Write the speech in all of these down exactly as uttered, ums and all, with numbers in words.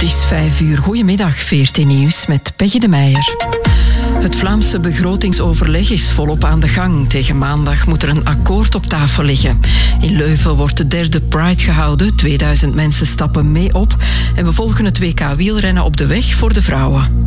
Het is vijf uur. Goedemiddag, V R T Nieuws met Peggy de Meijer. Het Vlaamse begrotingsoverleg is volop aan de gang. Tegen maandag moet er een akkoord op tafel liggen. In Leuven wordt de derde Pride gehouden. tweeduizend mensen stappen mee op. En we volgen het W K wielrennen op de weg voor de vrouwen.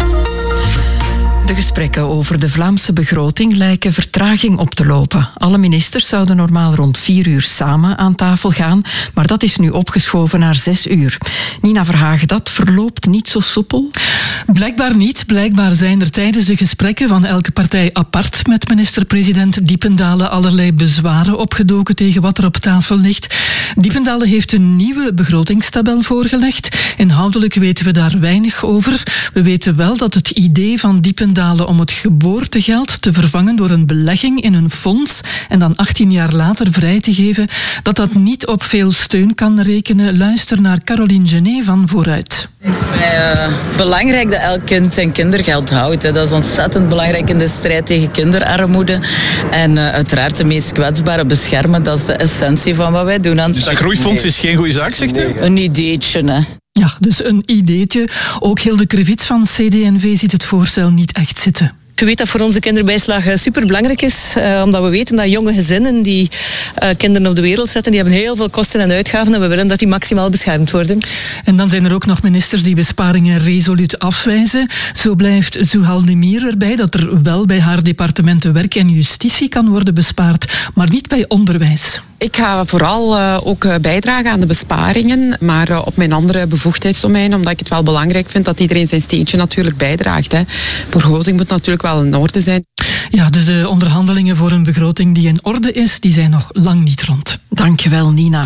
De gesprekken over de Vlaamse begroting lijken vertraging op te lopen. Alle ministers zouden normaal rond vier uur samen aan tafel gaan, maar dat is nu opgeschoven naar zes uur. Nina Verhagen, dat verloopt niet zo soepel? Blijkbaar niet. Blijkbaar zijn er tijdens de gesprekken van elke partij apart met minister-president Diependalen allerlei bezwaren opgedoken tegen wat er op tafel ligt. Diependalen heeft een nieuwe begrotingstabel voorgelegd. Inhoudelijk weten we daar weinig over. We weten wel dat het idee van Diependalen om het geboortegeld te vervangen door een belegging in een fonds en dan achttien jaar later vrij te geven, dat dat niet op veel steun kan rekenen. Luister naar Caroline Genet van Vooruit. Het is mij uh, belangrijk dat elk kind zijn kindergeld houdt. Hè. Dat is ontzettend belangrijk in de strijd tegen kinderarmoede. En uh, uiteraard de meest kwetsbaren beschermen. Dat is de essentie van wat wij doen. Aan dus dat groeifonds is geen goede zaak, zegt u? Een ideetje, hè. Ja, dus een ideetje. Ook Hilde Krevits van C D en V ziet het voorstel niet echt zitten. Je weet dat voor onze kinderbijslag superbelangrijk is, uh, omdat we weten dat jonge gezinnen die uh, kinderen op de wereld zetten, die hebben heel veel kosten en uitgaven en we willen dat die maximaal beschermd worden. En dan zijn er ook nog ministers die besparingen resoluut afwijzen. Zo blijft Zuhal Demir erbij dat er wel bij haar departementen werk en justitie kan worden bespaard, maar niet bij onderwijs. Ik ga vooral uh, ook uh, bijdragen aan de besparingen, maar uh, op mijn andere bevoegdheidsdomein, omdat ik het wel belangrijk vind dat iedereen zijn steentje natuurlijk bijdraagt. Hè. Begroting moet natuurlijk wel in orde zijn. Ja, dus de onderhandelingen voor een begroting die in orde is, die zijn nog lang niet rond. Dankjewel, Nina.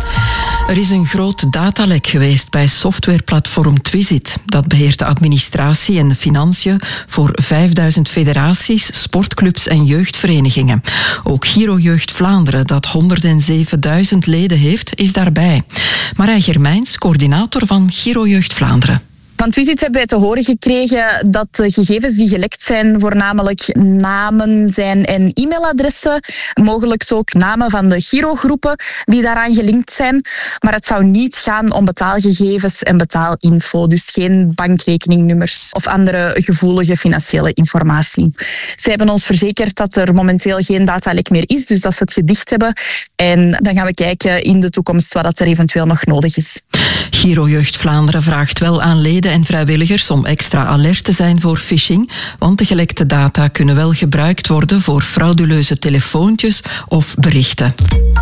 Er is een groot datalek geweest bij softwareplatform Twizit. Dat beheert de administratie en de financiën voor vijfduizend federaties, sportclubs en jeugdverenigingen. Ook Giro Jeugd Vlaanderen, dat honderdzevenduizend leden heeft, is daarbij. Marij Germijns, coördinator van Giro Jeugd Vlaanderen. Van Twizit hebben wij te horen gekregen dat de gegevens die gelekt zijn voornamelijk namen zijn en e-mailadressen, mogelijk ook namen van de girogroepen die daaraan gelinkt zijn. Maar het zou niet gaan om betaalgegevens en betaalinfo, dus geen bankrekeningnummers of andere gevoelige financiële informatie. Zij hebben ons verzekerd dat er momenteel geen datalek meer is, dus dat ze het gedicht hebben. En dan gaan we kijken in de toekomst wat er eventueel nog nodig is. Giro Jeugd Vlaanderen vraagt wel aan leden en vrijwilligers om extra alert te zijn voor phishing, want de gelekte data kunnen wel gebruikt worden voor frauduleuze telefoontjes of berichten.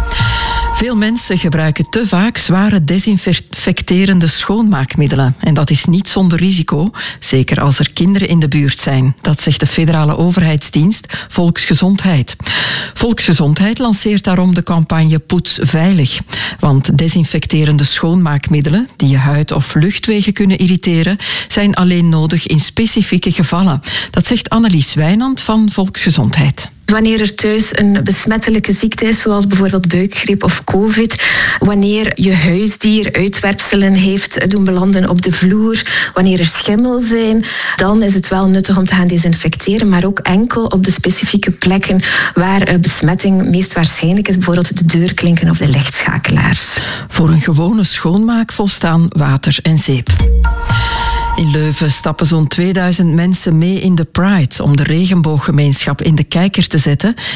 Veel mensen gebruiken te vaak zware desinfecterende schoonmaakmiddelen. En dat is niet zonder risico, zeker als er kinderen in de buurt zijn. Dat zegt de federale overheidsdienst Volksgezondheid. Volksgezondheid lanceert daarom de campagne Poets Veilig. Want desinfecterende schoonmaakmiddelen, die je huid of luchtwegen kunnen irriteren, zijn alleen nodig in specifieke gevallen. Dat zegt Annelies Wijnand van Volksgezondheid. Wanneer er thuis een besmettelijke ziekte is, zoals bijvoorbeeld buikgriep of covid, wanneer je huisdier uitwerpselen heeft doen belanden op de vloer, wanneer er schimmel zijn, dan is het wel nuttig om te gaan desinfecteren, maar ook enkel op de specifieke plekken waar besmetting meest waarschijnlijk is, bijvoorbeeld de deurklinken of de lichtschakelaars. Voor een gewone schoonmaak volstaan water en zeep. In Leuven stappen zo'n tweeduizend mensen mee in de Pride om de regenbooggemeenschap in de kijker te zetten